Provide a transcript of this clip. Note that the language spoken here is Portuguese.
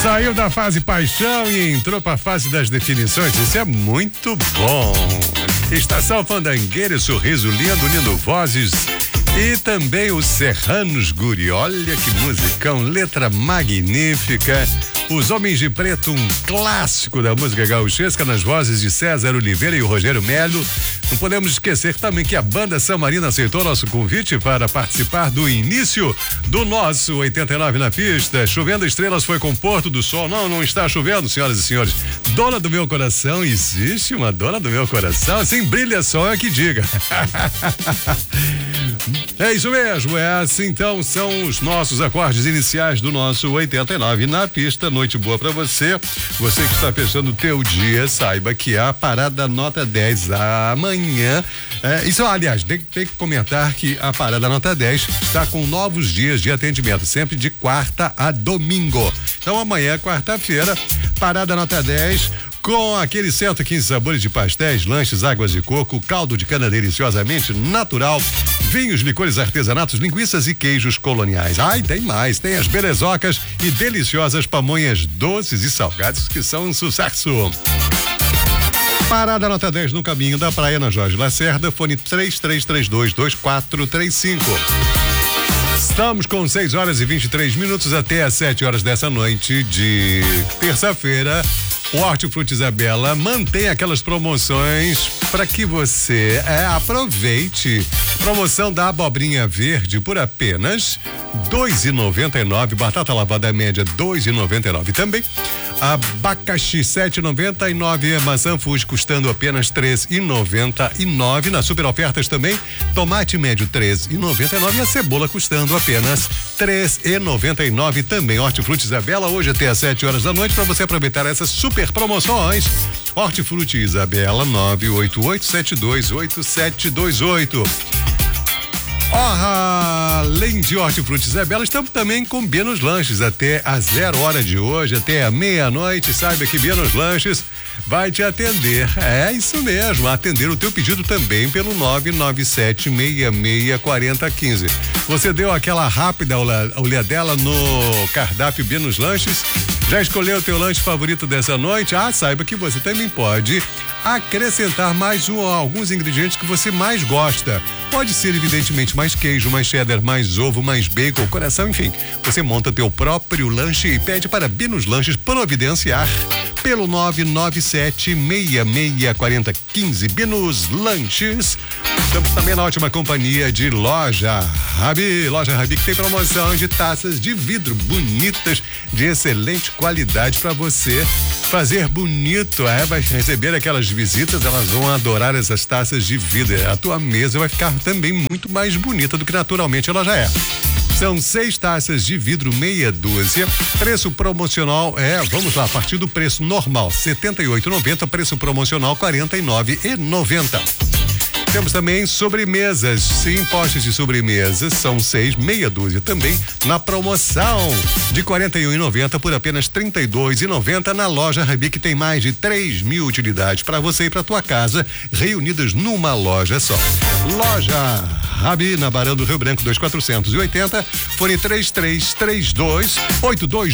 Saiu da fase paixão e entrou para a fase das definições. Isso é muito bom. Estação Fandangueira, sorriso lindo, unindo vozes. E também os Serranos Guri. Olha que musicão, letra magnífica. Os Homens de Preto, um clássico da música gauchesca, nas vozes de César Oliveira e o Rogério Melo. Não podemos esquecer também que a banda São Marino aceitou nosso convite para participar do início do nosso 89 na pista. Chovendo Estrelas foi com Porto do Sol. Não está chovendo, senhoras e senhores. Dona do meu coração, existe uma dona do meu coração? Assim, brilha só, é que diga. É isso mesmo, é assim então, são os nossos acordes iniciais do nosso 89 na pista. Noite boa pra você. Você que está fechando o teu dia, saiba que a parada nota 10 amanhã. Isso, aliás, tem que comentar que a parada nota 10 está com novos dias de atendimento, sempre de quarta a domingo. Então amanhã, quarta-feira, parada nota 10. Com aqueles 115 sabores de pastéis, lanches, águas de coco, caldo de cana deliciosamente natural, vinhos, licores artesanatos, linguiças e queijos coloniais. Tem mais, tem as belezocas e deliciosas pamonhas doces e salgados que são um sucesso. Parada nota 10 no caminho da praia na Jorge Lacerda, fone 33322435. Estamos com 6 horas e 23 minutos até às 7 horas dessa noite de terça-feira. O Hortifruti Isabela mantém aquelas promoções para que você aproveite. Promoção da abobrinha verde por apenas R$2,99. Batata lavada média R$2,99 também. Abacaxi R$7,99. Maçã Fuji custando apenas R$3,99. Nas super ofertas também, tomate médio R$3,99 e a cebola custando apenas R$3,99 também. Hortifruti Isabela, hoje até às 7 horas da noite, para você aproveitar essas super promoções. Hortifruti Isabela, 988-728728. Além de Hortifruti Isabela, estamos também com Benos Lanches até a 0 hora de hoje, até a meia-noite. Saiba que Benos Lanches vai te atender. É isso mesmo, atender o teu pedido também pelo 997664015. Você deu aquela rápida olhadela no cardápio Benos Lanches? Já escolheu o teu lanche favorito dessa noite? Saiba que você também pode acrescentar mais alguns ingredientes que você mais gosta. Pode ser, evidentemente, mais queijo, mais cheddar, mais ovo, mais bacon, coração, enfim. Você monta teu próprio lanche e pede para Benos Lanches providenciar pelo 997664015. Benos Lanches. Estamos também na ótima companhia de Loja Rabi. Loja Rabi que tem promoção de taças de vidro bonitas, de excelente qualidade para você fazer bonito. Vai receber aquelas visitas, elas vão adorar essas taças de vidro. A tua mesa vai ficar também muito mais bonita do que naturalmente ela já é. São 6 taças de vidro, meia dúzia. Preço promocional vamos lá, a partir do preço normal, R$78,90, preço promocional R$49,90. Temos também sobremesas, sim, postes de sobremesas, são 6, meia dúzia também, na promoção de R$41,90 por apenas R$32,90 na Loja Rabi, que tem mais de 3.000 utilidades para você e para tua casa, reunidas numa loja só. Loja Rabi, na Barão do Rio Branco 2480, fone 333282